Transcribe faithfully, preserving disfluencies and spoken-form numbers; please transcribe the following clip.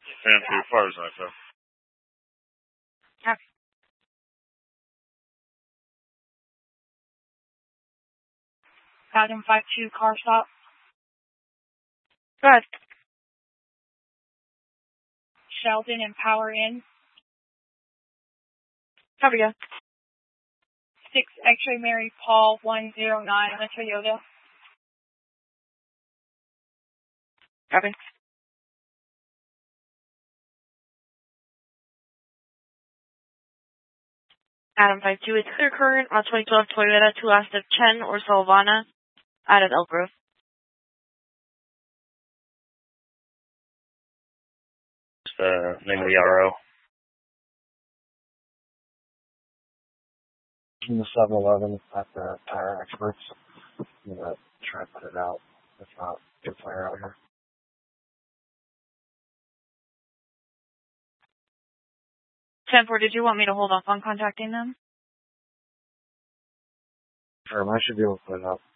Fan two, fires on it, Okay. Adam five two, car stop. Go ahead. Sheldon and power in. Copy, yeah. six X-ray Mary Paul one zero nine on a Toyota. Copy. Adam five two, it's clear current on twenty twelve Toyota Tuasta Chen or Salvana out of Elk Grove. Just uh, name of the R O. In the seven eleven at the Tire Experts. I'm going to try to put it out. If not, good fire out here. ten four, did you want me to hold off on contacting them? Sure, I should be able to put it up.